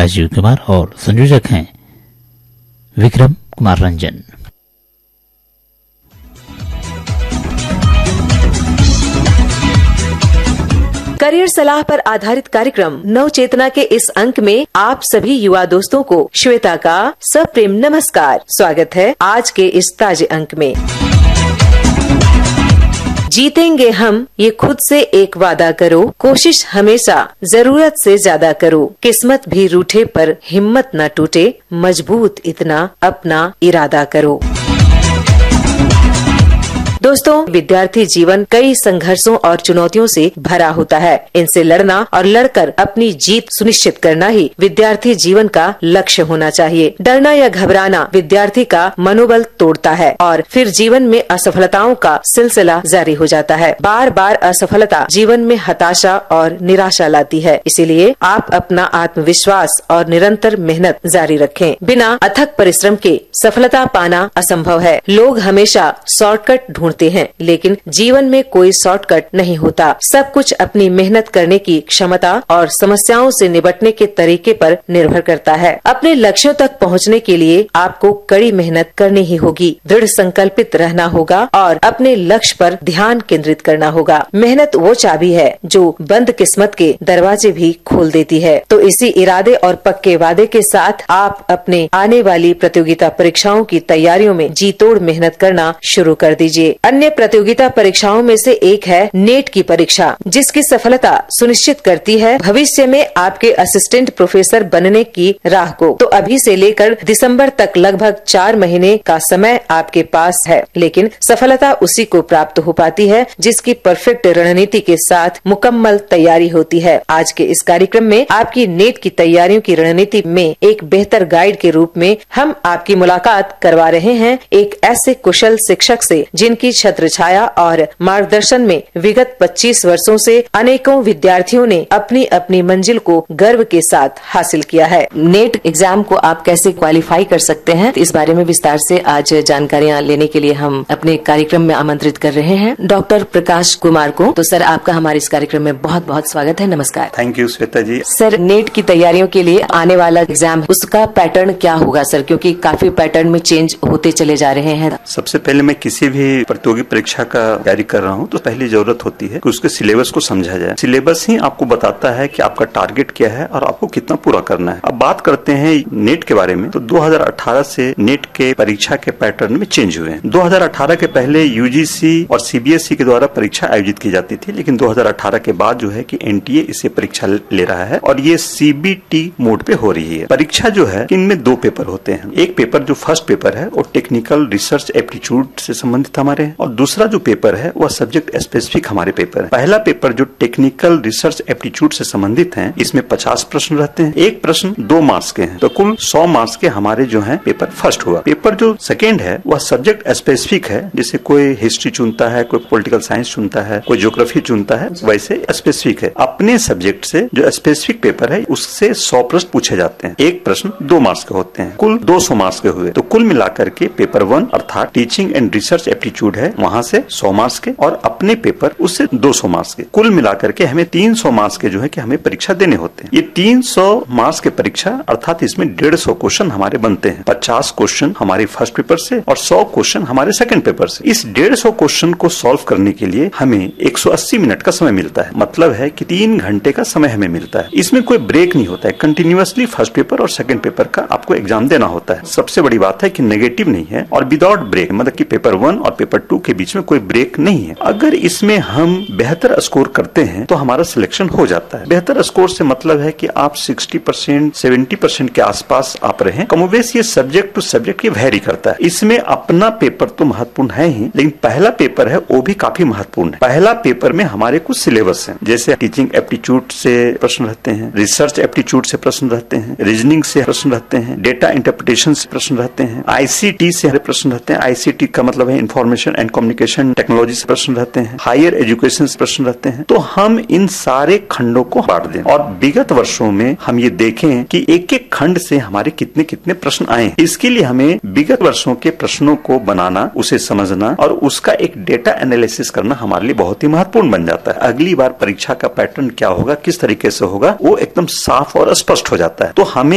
राजीव कुमार और संयोजक हैं विक्रम कुमार रंजन। करियर सलाह पर आधारित कार्यक्रम नव चेतना के इस अंक में आप सभी युवा दोस्तों को श्वेता का सप्रेम नमस्कार। स्वागत है आज के इस ताजे अंक में। जीतेंगे हम, ये खुद से एक वादा करो, कोशिश हमेशा जरूरत से ज्यादा करो, किस्मत भी रूठे पर हिम्मत न टूटे, मजबूत इतना अपना इरादा करो। दोस्तों, विद्यार्थी जीवन कई संघर्षों और चुनौतियों से भरा होता है। इनसे लड़ना और लड़कर अपनी जीत सुनिश्चित करना ही विद्यार्थी जीवन का लक्ष्य होना चाहिए। डरना या घबराना विद्यार्थी का मनोबल तोड़ता है और फिर जीवन में असफलताओं का सिलसिला जारी हो जाता है। बार बार असफलता जीवन में हताशा और निराशा लाती है। इसीलिए आप अपना आत्मविश्वास और निरंतर मेहनत जारी रखें। बिना अथक परिश्रम के सफलता पाना असंभव है। लोग हमेशा शॉर्टकट ढूंढते हैं, लेकिन जीवन में कोई शॉर्टकट नहीं होता। सब कुछ अपनी मेहनत करने की क्षमता और समस्याओं से निपटने के तरीके पर निर्भर करता है। अपने लक्ष्यों तक पहुंचने के लिए आपको कड़ी मेहनत करनी ही होगी, दृढ़ संकल्पित रहना होगा और अपने लक्ष्य पर ध्यान केंद्रित करना होगा। मेहनत वो चाबी है जो बंद किस्मत के दरवाजे भी खोल देती है। तो इसी इरादे और पक्के वादे के साथ आप अपने आने वाली प्रतियोगिता परीक्षाओं की तैयारियों में जी तोड़ मेहनत करना शुरू कर दीजिए। अन्य प्रतियोगिता परीक्षाओं में से एक है नेट की परीक्षा, जिसकी सफलता सुनिश्चित करती है भविष्य में आपके असिस्टेंट प्रोफेसर बनने की राह को। तो अभी से लेकर दिसंबर तक लगभग 4 महीने का समय आपके पास है, लेकिन सफलता उसी को प्राप्त हो पाती है जिसकी परफेक्ट रणनीति के साथ मुकम्मल तैयारी होती है। आज के इस कार्यक्रम में आपकी नेट की तैयारियों की रणनीति में एक बेहतर गाइड के रूप में हम आपकी मुलाकात करवा रहे हैं एक ऐसे कुशल शिक्षक से जिनकी छत्र छाया और मार्गदर्शन में विगत 25 वर्षों से अनेकों विद्यार्थियों ने अपनी अपनी मंजिल को गर्व के साथ हासिल किया है। नेट एग्जाम को आप कैसे क्वालिफाई कर सकते हैं, इस बारे में विस्तार से आज जानकारियां लेने के लिए हम अपने कार्यक्रम में आमंत्रित कर रहे हैं डॉक्टर प्रकाश कुमार को। तो सर, आपका हमारे इस कार्यक्रम में बहुत बहुत स्वागत है। नमस्कार। Thank you Shweta ji. Sir, net की तैयारियों के लिए आने वाला एग्जाम, उसका पैटर्न क्या होगा सर, क्योंकि काफी पैटर्न में चेंज होते चले जा रहे हैं। सबसे पहले मैं किसी भी प्रतियोगी परीक्षा का तैयारी कर रहा हूं तो पहली जरूरत होती है कि उसके सिलेबस को समझा जाए। सिलेबस ही आपको बताता है कि आपका टारगेट क्या है और आपको कितना पूरा करना है। अब बात करते हैं नेट के बारे में, तो 2018 से नेट के परीक्षा के पैटर्न में चेंज हुए हैं। 2018 के पहले यूजीसी और सीबीएसई के द्वारा परीक्षा आयोजित की जाती थी, लेकिन 2018 के बाद जो है कि एनटीए इसे परीक्षा ले रहा है और ये सीबीटी मोड पे हो रही है। परीक्षा जो है इनमें 2 पेपर होते हैं। एक पेपर जो फर्स्ट पेपर है वो टेक्निकल रिसर्च एप्टीट्यूड से संबंधित हमारे हैं और दूसरा जो पेपर है वह सब्जेक्ट स्पेसिफिक हमारे पेपर है। पहला पेपर जो टेक्निकल रिसर्च एप्टीट्यूड से संबंधित है, इसमें 50 प्रश्न रहते हैं। एक प्रश्न 2 मार्क्स के हैं, तो कुल 100 मार्क्स के हमारे जो है पेपर फर्स्ट हुआ। पेपर जो सेकेंड है वह सब्जेक्ट स्पेसिफिक है, जैसे कोई हिस्ट्री चुनता है, कोई पॉलिटिकल साइंस चुनता है, कोई ज्योग्राफी चुनता है, वैसे स्पेसिफिक है। अपने सब्जेक्ट से जो स्पेसिफिक पेपर है उससे 100 प्रश्न पूछे जाते हैं। एक प्रश्न 2 मार्क्स के होते हैं, कुल 200 मार्क्स के हुए। तो कुल मिलाकर के पेपर 1 अर्थात टीचिंग एंड रिसर्च एप्टीट्यूड है, वहां से 100 मार्क्स के और अपने पेपर उससे 200 मार्क्स के, कुल मिलाकर के हमें 300 मार्क्स के जो है कि हमें परीक्षा देने होते हैं। ये 300 मार्क्स के परीक्षा अर्थात इसमें 150 क्वेश्चन हमारे बनते हैं। 50 क्वेश्चन हमारे फर्स्ट पेपर से और 100 क्वेश्चन हमारे सेकंड पेपर से। इस 150 क्वेश्चन को सॉल्व करने के लिए हमें 180 मिनट का समय मिलता है, मतलब है कि 3 घंटे का समय हमें मिलता है। इसमें कोई ब्रेक नहीं होता है, कंटिन्यूअसली फर्स्ट पेपर और सेकंड पेपर का आपको एग्जाम देना होता है। सबसे बड़ी बात है कि नेगेटिव नहीं है और विदाउट ब्रेक, मतलब कि पेपर 1 और पेपर 2 के बीच में कोई ब्रेक नहीं है। अगर इसमें हम बेहतर स्कोर करते हैं तो हमारा सिलेक्शन हो जाता है। बेहतर स्कोर से मतलब है कि आप 60% 70% के आसपास आप रहे। कमोबेश ये सब्जेक्ट टू सब्जेक्ट ये वेरी करता है। इसमें अपना पेपर तो महत्वपूर्ण है ही, लेकिन पहला पेपर है वो भी काफी महत्वपूर्ण है। पहला पेपर में हमारे कुछ सिलेबस है, जैसे टीचिंग एप्टीट्यूड से प्रश्न रहते हैं, रिसर्च एप्टीट्यूड से प्रश्न रहते हैं, रीजनिंग से प्रश्न रहते हैं, डेटा इंटरप्रिटेशन से प्रश्न रहते हैं, आईसीटी से प्रश्न रहते हैं। आईसीटी का मतलब है इंफॉर्मेशन एंड कम्युनिकेशन टेक्नोलॉजी से प्रश्न रहते हैं, हायर एजुकेशन से प्रश्न रहते हैं। तो हम इन सारे खंडों को बांट दें और विगत वर्षों में हम ये देखें कि एक एक खंड से हमारे कितने कितने प्रश्न आए। इसके लिए हमें विगत वर्षों के प्रश्नों को बनाना, उसे समझना और उसका एक डेटा एनालिसिस करना हमारे लिए बहुत ही महत्वपूर्ण बन जाता है। अगली बार परीक्षा का पैटर्न क्या होगा, किस तरीके से होगा, वो एकदम साफ और स्पष्ट हो जाता है। तो हमें